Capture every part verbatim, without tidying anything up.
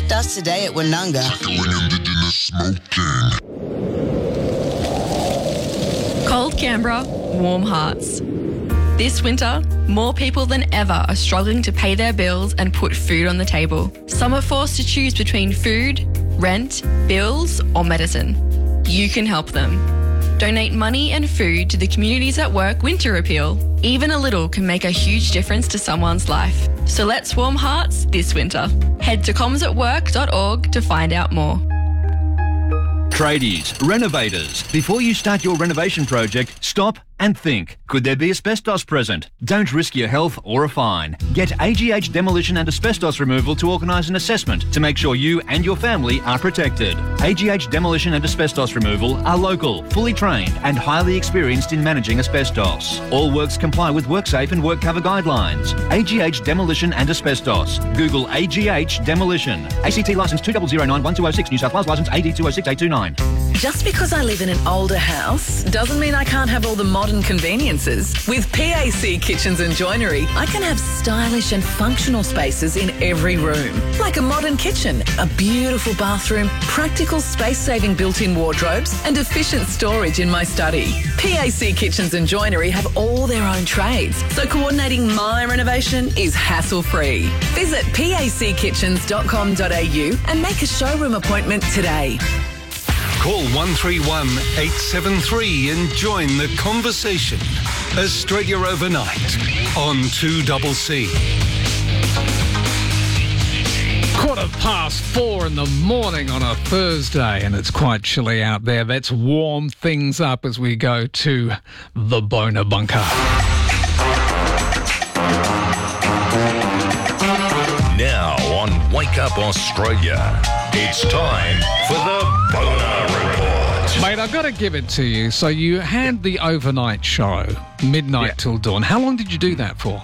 Contact us today at Woononga. Cold Canberra, warm hearts. This winter, more people than ever are struggling to pay their bills and put food on the table. Some are forced to choose between food, rent, bills, or medicine. You can help them. Donate money and food to the Communities at Work Winter Appeal. Even a little can make a huge difference to someone's life. So let's warm hearts this winter. Head to comms at work dot org to find out more. Tradies, renovators, before you start your renovation project, stop and think. Could there be asbestos present? Don't risk your health or a fine. Get A G H Demolition and Asbestos Removal to organise an assessment to make sure you and your family are protected. A G H Demolition and Asbestos Removal are local, fully trained and highly experienced in managing asbestos. All works comply with WorkSafe and WorkCover guidelines. A G H Demolition and Asbestos. Google A G H Demolition. A C T licence two zero zero nine one two oh six, New South Wales licence A D two oh six eight two nine. Just because I live in an older house doesn't mean I can't have all the modern conveniences. With P A C Kitchens and Joinery, I can have stylish and functional spaces in every room. Like a modern kitchen, a beautiful bathroom, practical space-saving built-in wardrobes and efficient storage in my study. P A C Kitchens and Joinery have all their own trades, so coordinating my renovation is hassle-free. Visit p a c kitchens dot com dot a u and make a showroom appointment today. Call one three one eight seven three and join the conversation. Australia Overnight on two C C. Quarter past four in the morning on a Thursday, and it's quite chilly out there. Let's warm things up as we go to the Boner Bunker. Now on Wake Up Australia, it's time for the Boner Report. Mate, I've got to give it to you. So you had the overnight show, midnight Yeah. till dawn. How long did you do that for?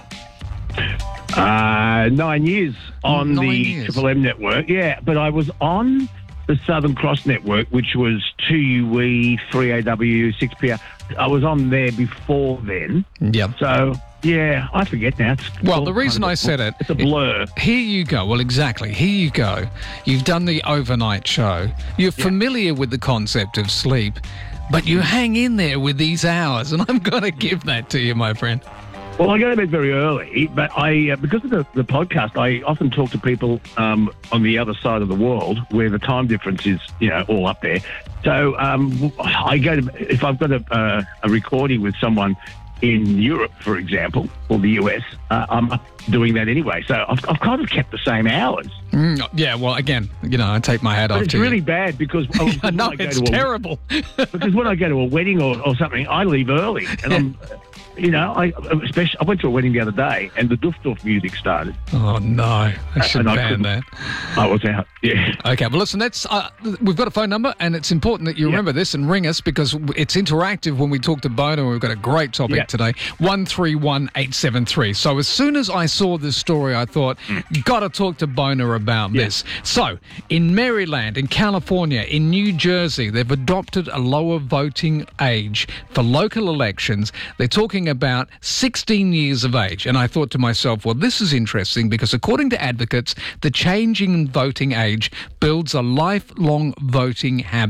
Uh, nine years on Nine the years. Triple M network. Yeah, but I was on the Southern Cross network, which was two U E, three A W, six P R. I was on there before then. Yep. So, yeah, I forget now. It's Well, all the reason kind of I a- said it... It's a blur. Here you go. Well, exactly. Here you go. You've done the overnight show. You're familiar with the concept of sleep, but you hang in there with these hours, and I'm going to give that to you, my friend. Well, I go to bed very early, but I uh, because of the, the podcast, I often talk to people um, on the other side of the world where the time difference is, you know, all up there. So um, I go to if I've got a, uh, a recording with someone in Europe, for example, or the U S, uh, I'm up doing that anyway. So I've, I've kind of kept the same hours. Mm, yeah, well, again, you know, I take my hat But off it's to really you. bad because oh, I when know, I go it's to a- terrible. because when I go to a wedding or, or something, I leave early, and I'm. You know, I especially I went to a wedding the other day, and the Doof Doof music started. Oh, no. I should And I ban couldn't- that. I was out. Yeah. Okay, well, listen, that's uh, we've got a phone number, and it's important that you remember this and ring us because it's interactive when we talk to Boner, and we've got a great topic Yeah. today, one three one eight seven three. So as soon as I saw this story, I thought, got to talk to Boner about Yeah. this. So, in Maryland, in California, in New Jersey, they've adopted a lower voting age for local elections. They're talking about sixteen years of age. And I thought to myself, well, this is interesting because according to advocates, the changing voting age builds a lifelong voting habit.